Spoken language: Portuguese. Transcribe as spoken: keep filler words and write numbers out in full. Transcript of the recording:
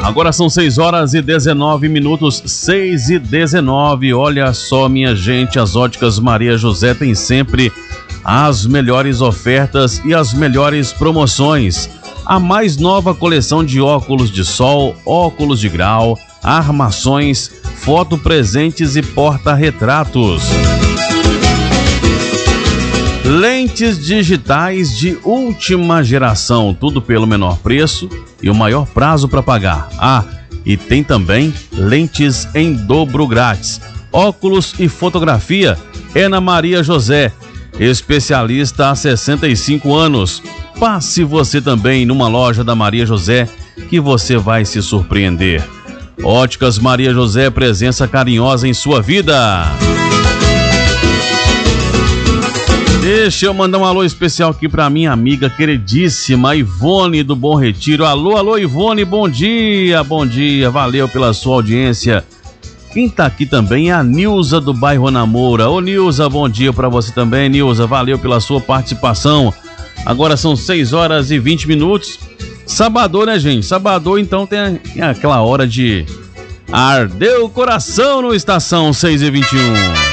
Agora são seis horas e dezenove minutos, seis e dezenove. Olha só, minha gente, as Óticas Maria José tem sempre as melhores ofertas e as melhores promoções. A mais nova coleção de óculos de sol, óculos de grau, armações, fotopresentes e porta-retratos. Lentes digitais de última geração, tudo pelo menor preço e o maior prazo para pagar. Ah, e tem também lentes em dobro grátis. Óculos e fotografia é na Maria José, especialista há sessenta e cinco anos. Passe você também numa loja da Maria José que você vai se surpreender. Óticas Maria José, presença carinhosa em sua vida. Deixa eu mandar um alô especial aqui para minha amiga queridíssima Ivone do Bom Retiro. Alô, alô Ivone, bom dia, bom dia, valeu pela sua audiência. Quem tá aqui também é a Nilza do bairro Namoura. Ô Nilza, bom dia para você também, Nilza, valeu pela sua participação. Agora são seis horas e vinte minutos. Sabadão, né, gente? Sabadão, então tem, tem aquela hora de arder o coração no Estação seis e vinte e um.